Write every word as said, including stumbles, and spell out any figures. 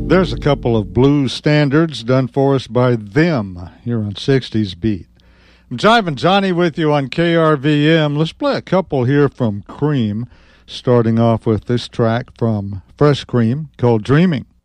There's a couple of blues standards done for us by Them here on sixties Beat. I'm Jivin' Johnny with you on K R V M. Let's play a couple here from Cream, starting off with this track from Fresh Cream called Dreaming.